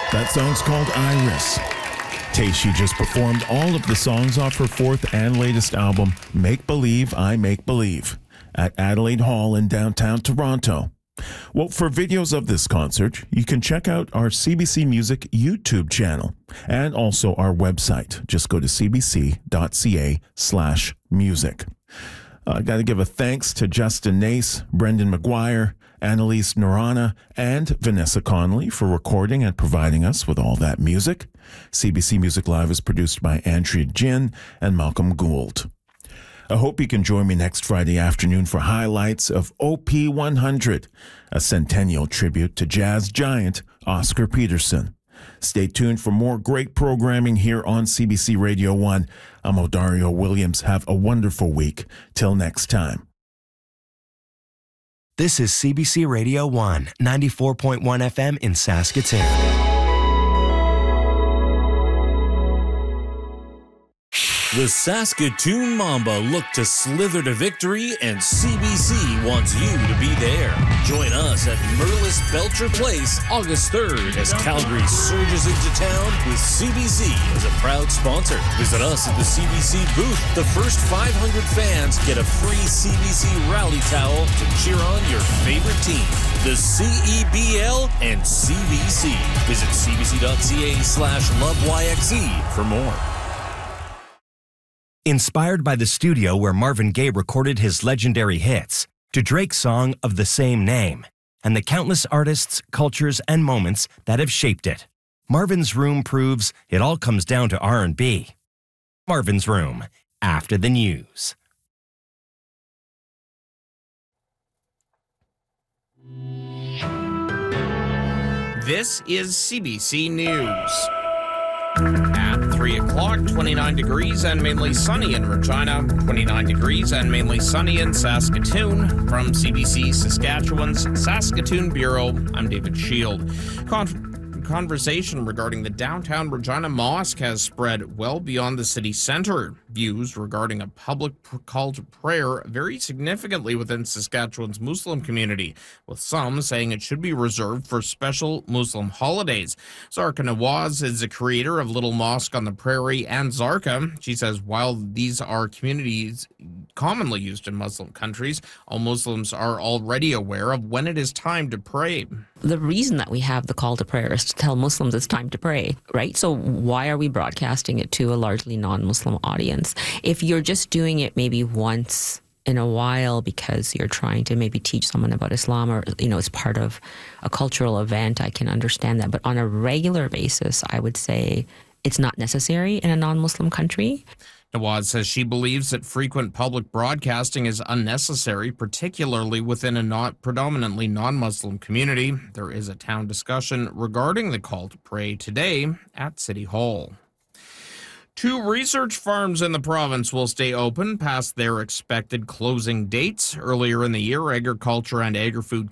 That song's called Iris. Tayshia just performed all of the songs off her fourth and latest album, Make Believe, I Make Believe, at Adelaide Hall in downtown Toronto. Well, for videos of this concert, you can check out our CBC Music YouTube channel and also our website. Just go to cbc.ca/music. I got to give a thanks to Justin Nace, Brendan McGuire, Annalise Norana, and Vanessa Connolly for recording and providing us with all that music. CBC Music Live is produced by Andrea Jin and Malcolm Gould. I hope you can join me next Friday afternoon for highlights of OP100, a centennial tribute to jazz giant Oscar Peterson. Stay tuned for more great programming here on CBC Radio 1. I'm Odario Williams. Have a wonderful week. Till next time. This is CBC Radio 1, 94.1 FM in Saskatoon. The Saskatoon Mamba look to slither to victory, and CBC wants you to be there. Join us at Merlis Belcher Place August 3rd as Calgary surges into town with CBC as a proud sponsor. Visit us at the CBC booth. The first 500 fans get a free CBC rally towel to cheer on your favorite team. The CEBL and CBC. Visit cbc.ca/loveyxe for more. Inspired by the studio where Marvin Gaye recorded his legendary hits, to Drake's song of the same name, and the countless artists, cultures, and moments that have shaped it, Marvin's Room proves it all comes down to R&B. Marvin's Room, after the news. This is CBC News. At 3 o'clock, 29 degrees and mainly sunny in Regina, 29 degrees and mainly sunny in Saskatoon. From CBC Saskatchewan's Saskatoon Bureau, I'm David Shield. Conversation regarding the downtown Regina Mosque has spread well beyond the city center. Views regarding a public call to prayer vary significantly within Saskatchewan's Muslim community, with some saying it should be reserved for special Muslim holidays. Zarka Nawaz is the creator of Little Mosque on the Prairie and Zarka. She says while these are communities commonly used in Muslim countries, all Muslims are already aware of when it is time to pray. The reason that we have the call to prayer is to tell Muslims it's time to pray, right? So why are we broadcasting it to a largely non-Muslim audience? If you're just doing it maybe once in a while because you're trying to maybe teach someone about Islam or, it's part of a cultural event, I can understand that. But on a regular basis, I would say it's not necessary in a non-Muslim country. Nawaz says she believes that frequent public broadcasting is unnecessary, particularly within a not predominantly non-Muslim community. There is a town discussion regarding the call to pray today at City Hall. 2 research farms in the province will stay open past their expected closing dates. Earlier in the year, Agriculture and Agri-Food